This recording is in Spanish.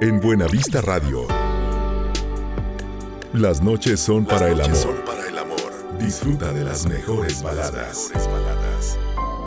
En Buenavista Radio. Las noches son para el amor. Disfruta de las mejores baladas.